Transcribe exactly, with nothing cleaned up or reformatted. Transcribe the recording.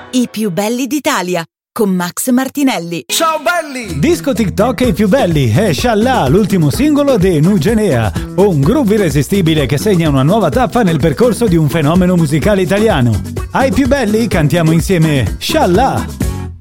I più belli d'Italia con Max Martinelli. Ciao belli! Disco TikTok e i più belli è Sciallà, l'ultimo singolo di Nugenea, un groove irresistibile che segna una nuova tappa nel percorso di un fenomeno musicale italiano. Ai più belli cantiamo insieme Sciallà.